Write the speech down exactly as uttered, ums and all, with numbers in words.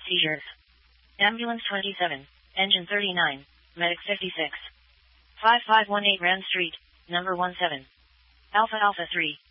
seizures. Ambulance twenty-seven, engine thirty-nine, medic fifty-six. five five one eight Rand Street, number one seven. Alpha Alpha three.